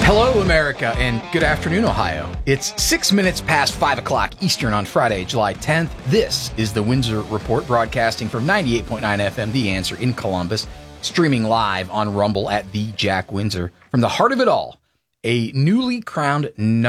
Hello, America, and good afternoon, Ohio. It's 6 minutes past 5 o'clock Eastern on Friday, July 10th. This is the Windsor Report, broadcasting from 98.9 FM, The Answer in Columbus, streaming live on Rumble at The Jack Windsor. From the heart of it all, a newly crowned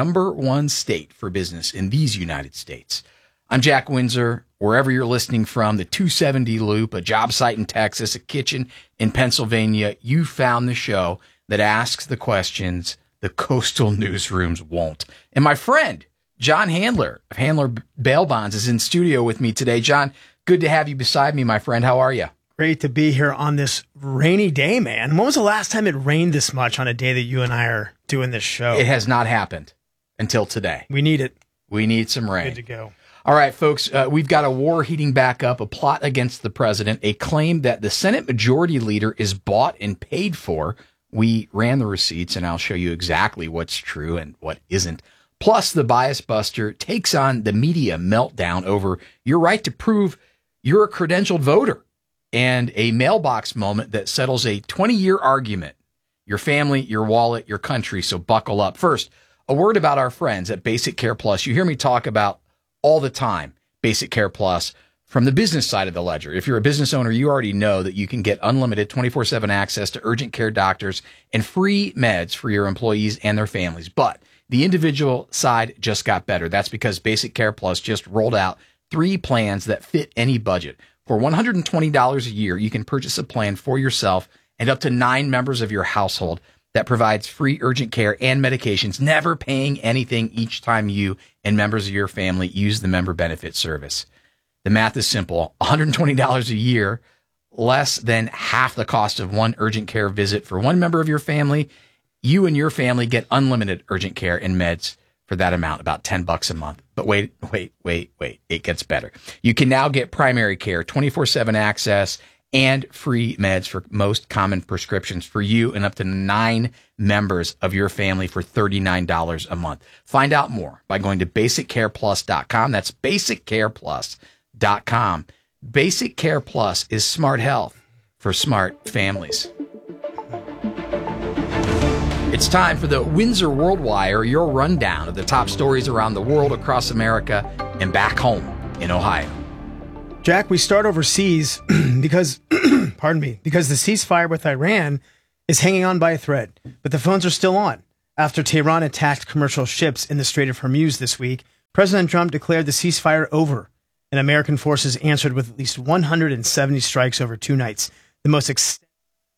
#1 state for business in these United States. I'm Jack Windsor. Wherever you're listening from, the 270 Loop, a job site in Texas, a kitchen in Pennsylvania, you found the show that asks the questions the coastal newsrooms won't. And my friend, John Handler of Handler Bail Bonds, is in studio with me today. John, good to have you beside me, my friend. How are you? Great to be here on this rainy day, man. When was the last time it rained this much on a day that you and I are doing this show? It has not happened until today. We need it. We need some rain. Good to go. All right, folks, we've got a war heating back up, a plot against the president, a claim that the Senate Majority Leader is bought and paid for. We ran the receipts, and I'll show you exactly what's true and what isn't. Plus, the bias buster takes on the media meltdown over your right to prove you're a credentialed voter, and a mailbox moment that settles a 20-year argument. Your family, your wallet, your country, so buckle up. First, a word about our friends at Basic Care Plus. You hear me talk about all the time, Basic Care Plus, from the business side of the ledger. If you're a business owner, you already know that you can get unlimited 24/7 access to urgent care doctors and free meds for your employees and their families. But the individual side just got better. That's because Basic Care Plus just rolled out 3 plans that fit any budget. For $120 a year, you can purchase a plan for yourself and up to 9 members of your household that provides free urgent care and medications, never paying anything each time you and members of your family use the member benefit service. The math is simple. $120 a year, less than half the cost of one urgent care visit for one member of your family. You and your family get unlimited urgent care and meds for that amount, about $10 a month. But wait. It gets better. You can now get primary care, 24/7 access, and free meds for most common prescriptions for you and up to 9 members of your family for $39 a month. Find out more by going to basiccareplus.com. That's basiccareplus.com. Basic Care Plus is smart health for smart families. It's time for the Windsor World Wire, your rundown of the top stories around the world, across America, and back home in Ohio. Jack, we start overseas because, because the ceasefire with Iran is hanging on by a thread, but the phones are still on. After Tehran attacked commercial ships in the Strait of Hormuz this week, President Trump declared the ceasefire over, and American forces answered with at least 170 strikes over 2 nights, the most extensive